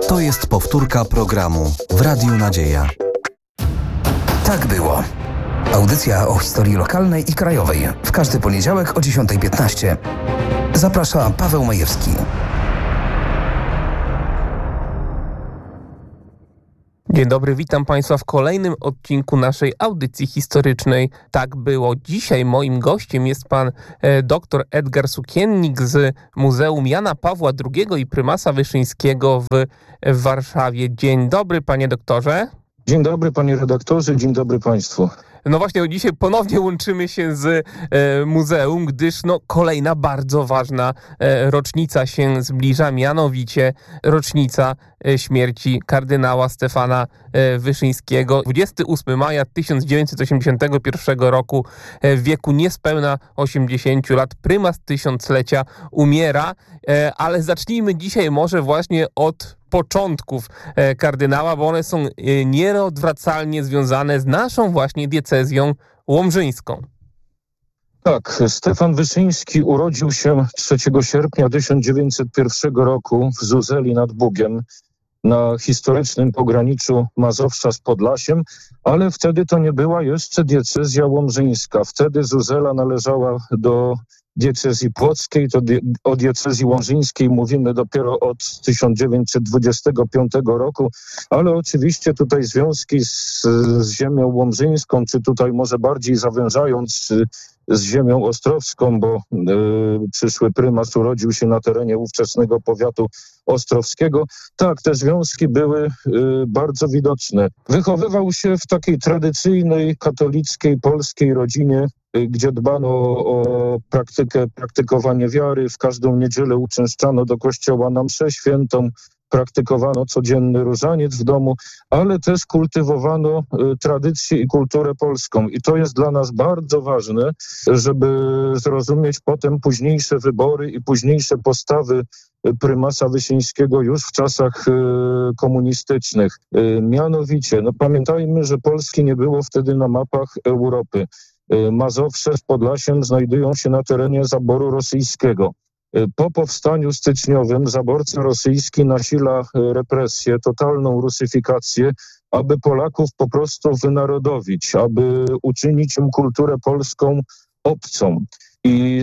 To jest powtórka programu w Radiu Nadzieja. Tak było. Audycja o historii lokalnej i krajowej. W każdy poniedziałek o 10:15. Zaprasza Paweł Majewski. Dzień dobry, witam Państwa w kolejnym odcinku naszej audycji historycznej. Tak było. Dzisiaj moim gościem jest pan dr Edgar Sukiennik z Muzeum Jana Pawła II i Prymasa Wyszyńskiego w Warszawie. Dzień dobry, panie doktorze. Dzień dobry, panie redaktorze, dzień dobry państwu. No właśnie, dzisiaj ponownie łączymy się z muzeum, gdyż kolejna bardzo ważna rocznica się zbliża, mianowicie rocznica śmierci kardynała Stefana Wyszyńskiego. 28 maja 1981 roku w wieku niespełna 80 lat prymas tysiąclecia umiera, ale zacznijmy dzisiaj może właśnie od początków kardynała, bo one są nieodwracalnie związane z naszą właśnie diecezją łomżyńską. Tak, Stefan Wyszyński urodził się 3 sierpnia 1901 roku w Zuzeli nad Bugiem na historycznym pograniczu Mazowsza z Podlasiem, ale wtedy to nie była jeszcze diecezja łomżyńska. Wtedy Zuzela należała do diecezji płockiej, to o diecezji łomżyńskiej mówimy dopiero od 1925 roku, ale oczywiście tutaj związki z ziemią łomżyńską, czy tutaj może bardziej zawężając z ziemią ostrowską, bo przyszły prymas urodził się na terenie ówczesnego powiatu ostrowskiego. Tak, te związki były bardzo widoczne. Wychowywał się w takiej tradycyjnej, katolickiej, polskiej rodzinie, gdzie dbano o praktykowanie wiary. W każdą niedzielę uczęszczano do kościoła na mszę świętą, praktykowano codzienny różaniec w domu, ale też kultywowano tradycję i kulturę polską. I to jest dla nas bardzo ważne, żeby zrozumieć potem późniejsze wybory i późniejsze postawy prymasa Wyszyńskiego już w czasach komunistycznych. Mianowicie, pamiętajmy, że Polski nie było wtedy na mapach Europy. Mazowsze z Podlasiem znajdują się na terenie zaboru rosyjskiego. Po powstaniu styczniowym zaborca rosyjski nasila represję, totalną rusyfikację, aby Polaków po prostu wynarodowić, aby uczynić im kulturę polską obcą. I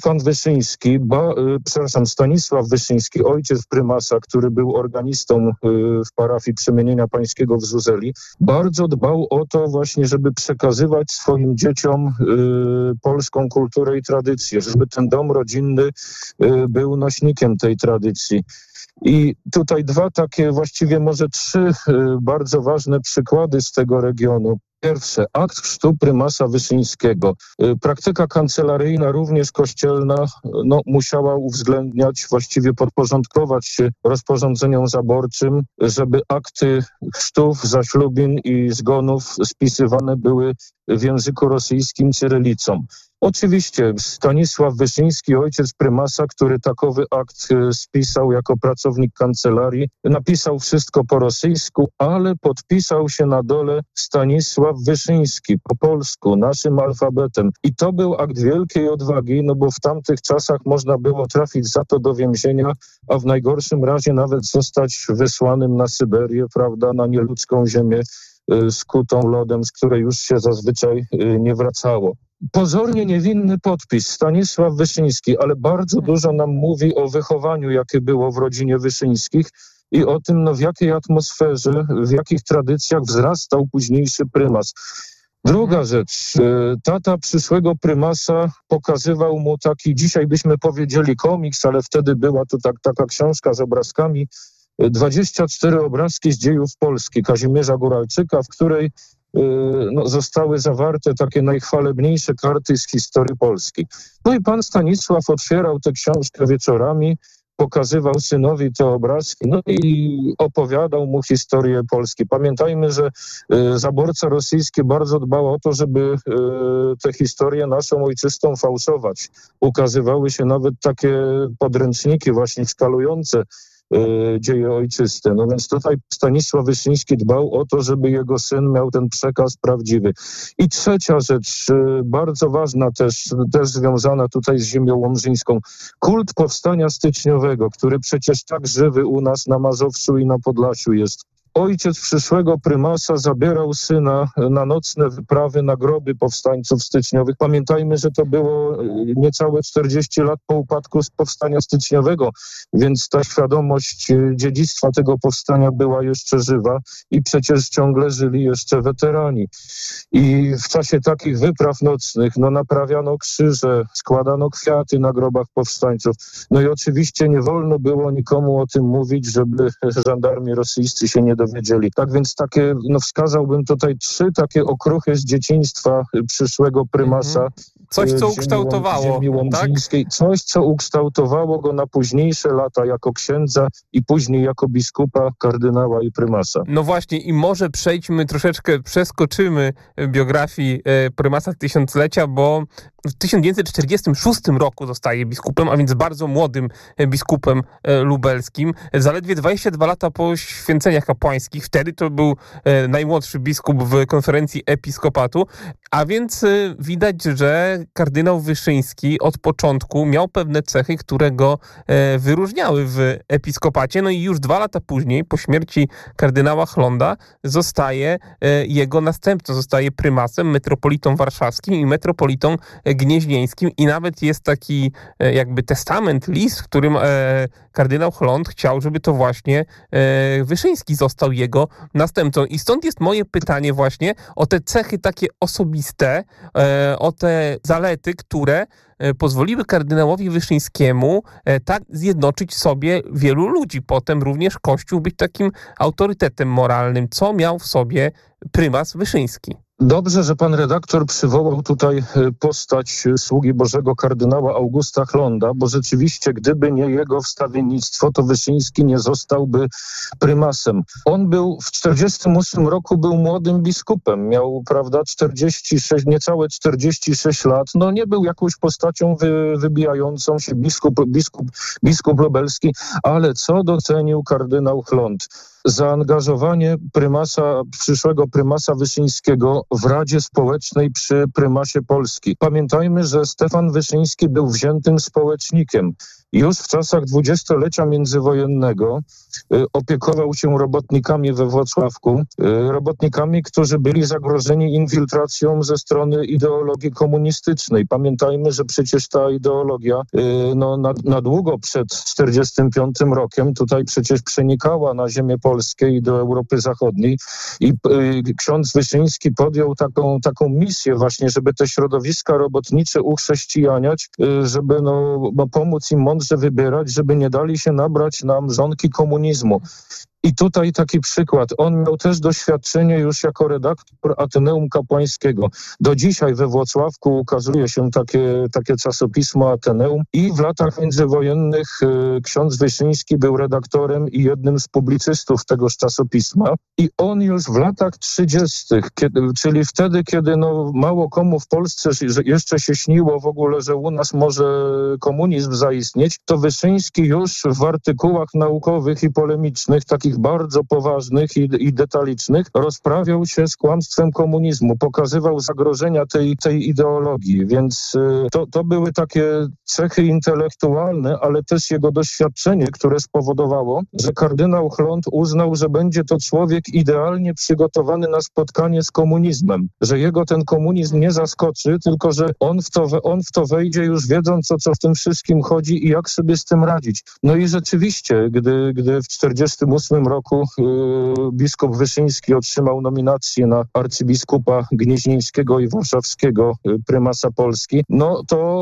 Stanisław Wyszyński, ojciec prymasa, który był organistą w parafii Przemienienia Pańskiego w Zuzeli, bardzo dbał o to właśnie, żeby przekazywać swoim dzieciom polską kulturę i tradycję, żeby ten dom rodzinny był nośnikiem tej tradycji. I tutaj właściwie może 3 bardzo ważne przykłady z tego regionu. Pierwsze, akt chrztu prymasa Wyszyńskiego. Praktyka kancelaryjna, również kościelna, musiała uwzględniać, właściwie podporządkować się rozporządzeniom zaborczym, żeby akty chrztów, zaślubin i zgonów spisywane były w języku rosyjskim cyrylicą. Oczywiście Stanisław Wyszyński, ojciec prymasa, który takowy akt spisał jako pracownik kancelarii, napisał wszystko po rosyjsku, ale podpisał się na dole Stanisław Wyszyński po polsku, naszym alfabetem. I to był akt wielkiej odwagi, bo w tamtych czasach można było trafić za to do więzienia, a w najgorszym razie nawet zostać wysłanym na Syberię, prawda, na nieludzką ziemię skutą lodem, z której już się zazwyczaj nie wracało. Pozornie niewinny podpis, Stanisław Wyszyński, ale bardzo dużo nam mówi o wychowaniu, jakie było w rodzinie Wyszyńskich i o tym, w jakiej atmosferze, w jakich tradycjach wzrastał późniejszy prymas. Druga rzecz, tata przyszłego prymasa pokazywał mu taki, dzisiaj byśmy powiedzieli komiks, ale wtedy była to taka książka z obrazkami, 24 obrazki z dziejów Polski Kazimierza Góralczyka, w której zostały zawarte takie najchwalebniejsze karty z historii Polski. I pan Stanisław otwierał tę książkę wieczorami, pokazywał synowi te obrazki, i opowiadał mu historię Polski. Pamiętajmy, że zaborca rosyjski bardzo dbał o to, żeby tę historię naszą ojczystą fałszować. Ukazywały się nawet takie podręczniki właśnie szkalujące dzieje ojczyste. No więc tutaj Stanisław Wyszyński dbał o to, żeby jego syn miał ten przekaz prawdziwy. I trzecia rzecz, bardzo ważna też związana tutaj z ziemią łomżyńską. Kult powstania styczniowego, który przecież tak żywy u nas na Mazowszu i na Podlasiu jest. Ojciec przyszłego prymasa zabierał syna na nocne wyprawy na groby powstańców styczniowych. Pamiętajmy, że to było niecałe 40 lat po upadku powstania styczniowego, więc ta świadomość dziedzictwa tego powstania była jeszcze żywa i przecież ciągle żyli jeszcze weterani. I w czasie takich wypraw nocnych naprawiano krzyże, składano kwiaty na grobach powstańców. No i oczywiście nie wolno było nikomu o tym mówić, żeby żandarmi rosyjscy się nie dowiedzieli. Tak więc wskazałbym tutaj 3 takie okruchy z dzieciństwa przyszłego prymasa. Coś, co ukształtowało, ziemi łomżyńskiej. tak? Coś, co ukształtowało go na późniejsze lata jako księdza i później jako biskupa, kardynała i prymasa. No właśnie i może przeskoczymy biografii prymasa tysiąclecia, bo w 1946 roku zostaje biskupem, a więc bardzo młodym biskupem lubelskim. Zaledwie 22 lata po święceniach kapłańskich. Wtedy to był najmłodszy biskup w konferencji episkopatu. A więc widać, że kardynał Wyszyński od początku miał pewne cechy, które go wyróżniały w episkopacie. No i już 2 lata później, po śmierci kardynała Chlonda, zostaje jego następcą, zostaje prymasem, metropolitą warszawskim i metropolitą gnieźnieńskim. I nawet jest taki jakby testament, list, w którym kardynał Chlond chciał, żeby to właśnie Wyszyński został jego następcą. I stąd jest moje pytanie właśnie o te cechy takie osobiste, o te zalety, które pozwoliły kardynałowi Wyszyńskiemu tak zjednoczyć sobie wielu ludzi. Potem również Kościół być takim autorytetem moralnym. Co miał w sobie prymas Wyszyński? Dobrze, że pan redaktor przywołał tutaj postać sługi Bożego kardynała Augusta Chlonda, bo rzeczywiście, gdyby nie jego wstawiennictwo, to Wyszyński nie zostałby prymasem. On był w 1948 roku był młodym biskupem, miał, niecałe 46 lat. No nie był jakąś postacią wybijającą się biskup lubelski, ale co docenił kardynał Chlond? Zaangażowanie przyszłego prymasa Wyszyńskiego w Radzie Społecznej przy prymasie Polski. Pamiętajmy, że Stefan Wyszyński był wziętym społecznikiem. Już w czasach dwudziestolecia międzywojennego opiekował się robotnikami we Włocławku, robotnikami, którzy byli zagrożeni infiltracją ze strony ideologii komunistycznej. Pamiętajmy, że przecież ta ideologia na długo przed 1945 rokiem tutaj przecież przenikała na ziemię polskie i do Europy Zachodniej i ksiądz Wyszyński podjął taką misję właśnie, żeby te środowiska robotnicze uchrześcijaniać, żeby pomóc im mądrze wybierać, żeby nie dali się nabrać na mrzonki komunizmu. I tutaj taki przykład. On miał też doświadczenie już jako redaktor Ateneum Kapłańskiego. Do dzisiaj we Włocławku ukazuje się takie czasopismo Ateneum i w latach międzywojennych ksiądz Wyszyński był redaktorem i jednym z publicystów tegoż czasopisma. I on już w latach 30., czyli wtedy, kiedy mało komu w Polsce jeszcze się śniło w ogóle, że u nas może komunizm zaistnieć, to Wyszyński już w artykułach naukowych i polemicznych, takich bardzo poważnych i detalicznych, rozprawiał się z kłamstwem komunizmu, pokazywał zagrożenia tej ideologii, więc to były takie cechy intelektualne, ale też jego doświadczenie, które spowodowało, że kardynał Chlond uznał, że będzie to człowiek idealnie przygotowany na spotkanie z komunizmem, że jego ten komunizm nie zaskoczy, tylko że on w to wejdzie już wiedząc, o co w tym wszystkim chodzi i jak sobie z tym radzić. No i rzeczywiście, gdy w 1948 roku biskup Wyszyński otrzymał nominację na arcybiskupa gnieźnieńskiego i warszawskiego, prymasa Polski, no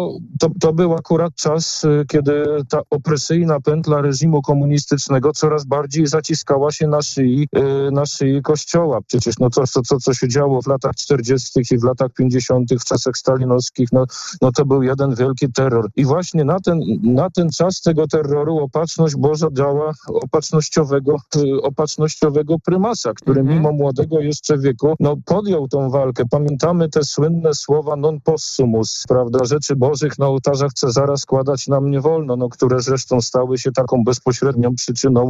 to był akurat czas, kiedy ta opresyjna pętla reżimu komunistycznego coraz bardziej zaciskała się na szyi Kościoła. Przecież to, co się działo w latach 40. i w latach 50. w czasach stalinowskich, to był jeden wielki terror. I właśnie na ten czas tego terroru opatrzność Boża działa, opatrznościowego opatrznościowego prymasa, który mimo młodego jeszcze wieku podjął tą walkę. Pamiętamy te słynne słowa non possumus, prawda, rzeczy bożych na ołtarzach Cezara składać nam nie wolno, które zresztą stały się taką bezpośrednią przyczyną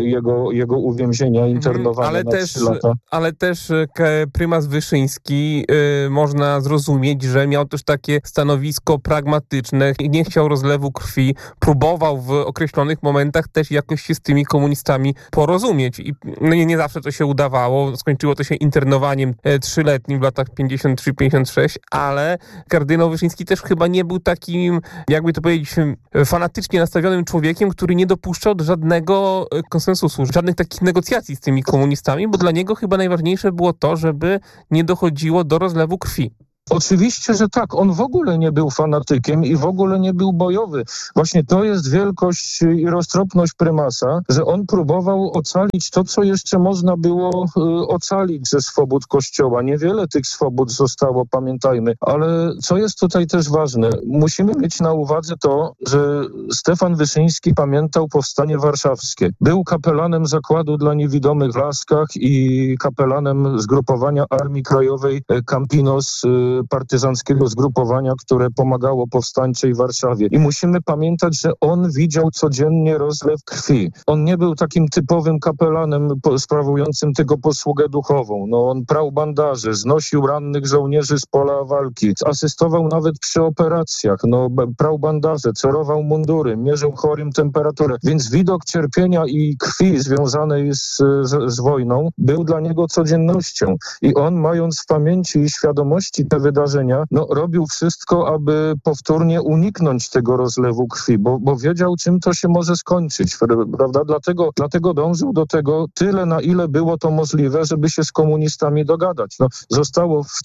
jego uwięzienia, internowania na 3 lata. Ale też prymas Wyszyński można zrozumieć, że miał też takie stanowisko pragmatyczne, nie chciał rozlewu krwi, próbował w określonych momentach też jakoś się z tymi komunistami porozumieć i nie zawsze to się udawało, skończyło to się internowaniem 3-letnim w latach 53-56, ale kardynał Wyszyński też chyba nie był takim, jakby to powiedzieć, fanatycznie nastawionym człowiekiem, który nie dopuszczał do żadnego konsensusu, żadnych takich negocjacji z tymi komunistami, bo dla niego chyba najważniejsze było to, żeby nie dochodziło do rozlewu krwi. Oczywiście, że tak. On w ogóle nie był fanatykiem i w ogóle nie był bojowy. Właśnie to jest wielkość i roztropność prymasa, że on próbował ocalić to, co jeszcze można było ocalić ze swobód Kościoła. Niewiele tych swobód zostało, pamiętajmy. Ale co jest tutaj też ważne? Musimy mieć na uwadze to, że Stefan Wyszyński pamiętał powstanie warszawskie. Był kapelanem Zakładu dla Niewidomych w Laskach i kapelanem zgrupowania Armii Krajowej Campinos, partyzanckiego zgrupowania, które pomagało powstańczej Warszawie. I musimy pamiętać, że on widział codziennie rozlew krwi. On nie był takim typowym kapelanem sprawującym tylko posługę duchową. On prał bandaże, znosił rannych żołnierzy z pola walki, asystował nawet przy operacjach, prał bandaże, cerował mundury, mierzył chorym temperaturę. Więc widok cierpienia i krwi związanej z wojną był dla niego codziennością. I on, mając w pamięci i świadomości te wydarzenia, robił wszystko, aby powtórnie uniknąć tego rozlewu krwi, bo wiedział, czym to się może skończyć, prawda? Dlatego dążył do tego tyle, na ile było to możliwe, żeby się z komunistami dogadać. Zostało w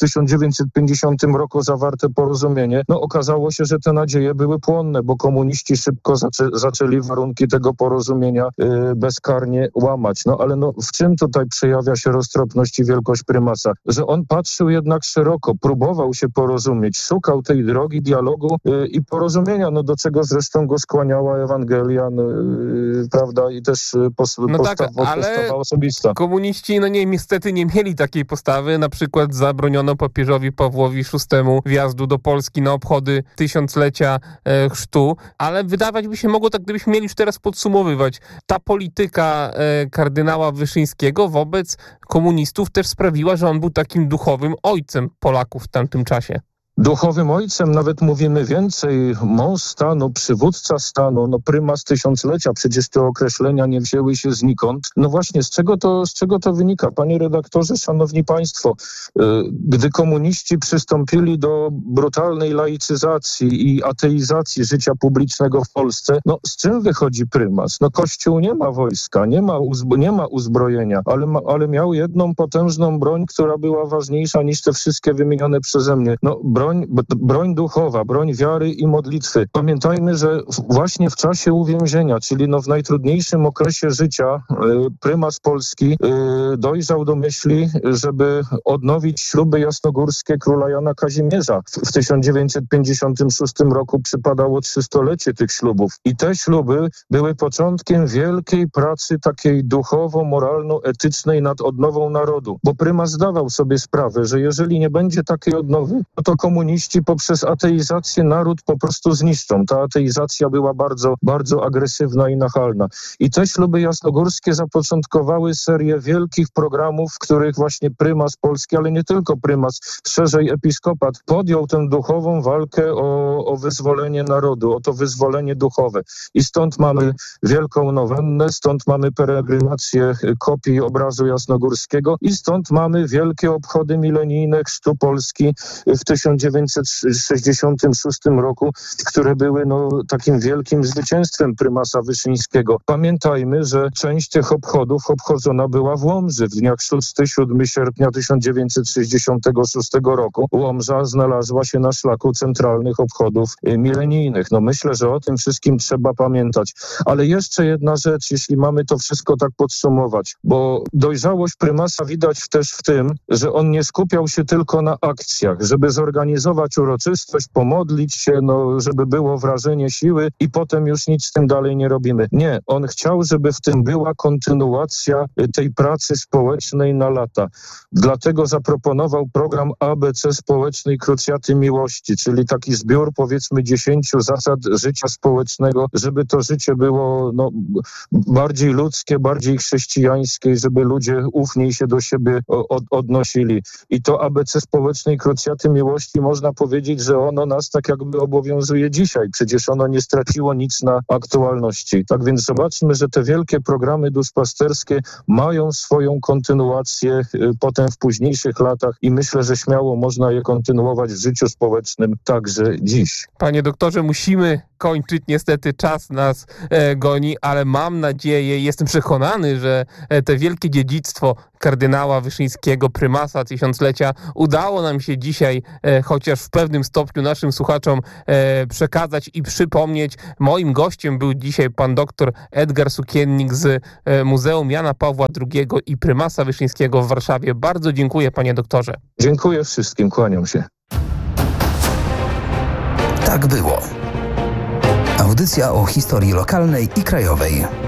1950 roku zawarte porozumienie. Okazało się, że te nadzieje były płonne, bo komuniści szybko zaczęli warunki tego porozumienia bezkarnie łamać. Ale w czym tutaj przejawia się roztropność i wielkość prymasa? Że on patrzył jednak szeroko, próbował się porozumieć, szukał tej drogi dialogu i porozumienia, do czego zresztą go skłaniała Ewangelia, prawda, i też postawa osobista. Komuniści, niestety nie mieli takiej postawy, na przykład zabroniono papieżowi Pawłowi VI wjazdu do Polski na obchody 1000-lecia chrztu, ale wydawać by się mogło, tak gdybyśmy mieli już teraz podsumowywać, ta polityka kardynała Wyszyńskiego wobec komunistów też sprawiła, że on był takim duchowym ojcem Polaków w tamtym czasie. Duchowym ojcem, nawet mówimy więcej, mąż stanu, przywódca stanu, prymas 1000-lecia, przecież te określenia nie wzięły się znikąd. Właśnie, z czego to wynika? Panie redaktorze, szanowni państwo, gdy komuniści przystąpili do brutalnej laicyzacji i ateizacji życia publicznego w Polsce, z czym wychodzi prymas? Kościół nie ma wojska, nie ma uzbrojenia, ale miał jedną potężną broń, która była ważniejsza niż te wszystkie wymienione przeze mnie. Broń duchowa, broń wiary i modlitwy. Pamiętajmy, że właśnie w czasie uwięzienia, czyli w najtrudniejszym okresie życia, prymas Polski dojrzał do myśli, żeby odnowić śluby jasnogórskie króla Jana Kazimierza. W 1956 roku przypadało 300-lecie tych ślubów. I te śluby były początkiem wielkiej pracy takiej duchowo-moralno-etycznej nad odnową narodu. Bo prymas zdawał sobie sprawę, że jeżeli nie będzie takiej odnowy, to komuniści poprzez ateizację naród po prostu zniszczą. Ta ateizacja była bardzo, bardzo agresywna i nachalna. I te śluby jasnogórskie zapoczątkowały serię wielkich programów, w których właśnie prymas Polski, ale nie tylko prymas, szerzej episkopat, podjął tę duchową walkę o wyzwolenie narodu, o to wyzwolenie duchowe. I stąd mamy wielką nowennę, stąd mamy peregrinację kopii obrazu jasnogórskiego i stąd mamy wielkie obchody milenijne chrztu Polski w 1966 roku, które były takim wielkim zwycięstwem prymasa Wyszyńskiego. Pamiętajmy, że część tych obchodów obchodzona była w Łomży w dniach 6-7 sierpnia 1966 roku. Łomża znalazła się na szlaku centralnych obchodów milenijnych. Myślę, że o tym wszystkim trzeba pamiętać. Ale jeszcze jedna rzecz, jeśli mamy to wszystko tak podsumować, bo dojrzałość prymasa widać też w tym, że on nie skupiał się tylko na akcjach, żeby zorganizować zorganizować uroczystość, pomodlić się, żeby było wrażenie siły i potem już nic z tym dalej nie robimy. Nie, on chciał, żeby w tym była kontynuacja tej pracy społecznej na lata. Dlatego zaproponował program ABC Społecznej Krucjaty Miłości, czyli taki zbiór, powiedzmy, 10 zasad życia społecznego, żeby to życie było bardziej ludzkie, bardziej chrześcijańskie, żeby ludzie ufniej się do siebie odnosili. I to ABC Społecznej Krucjaty Miłości, można powiedzieć, że ono nas tak jakby obowiązuje dzisiaj. Przecież ono nie straciło nic na aktualności. Tak więc zobaczmy, że te wielkie programy duszpasterskie mają swoją kontynuację potem w późniejszych latach i myślę, że śmiało można je kontynuować w życiu społecznym także dziś. Panie doktorze, musimy kończyć. Niestety czas nas goni, ale mam nadzieję, jestem przekonany, że te wielkie dziedzictwo kardynała Wyszyńskiego, prymasa tysiąclecia, udało nam się dzisiaj, chociaż w pewnym stopniu naszym słuchaczom przekazać i przypomnieć. Moim gościem był dzisiaj pan doktor Edgar Sukiennik z Muzeum Jana Pawła II i prymasa Wyszyńskiego w Warszawie. Bardzo dziękuję, panie doktorze. Dziękuję wszystkim, kłaniam się. Tak było. Audycja o historii lokalnej i krajowej.